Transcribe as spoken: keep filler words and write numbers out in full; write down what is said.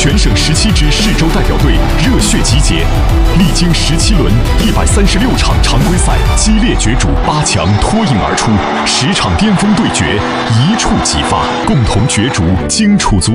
全省十七支市州代表队热血集结，历经十七轮一百三十六场常规赛激烈角逐，八强脱颖而出，十场巅峰对决一触即发，共同角逐荆楚足。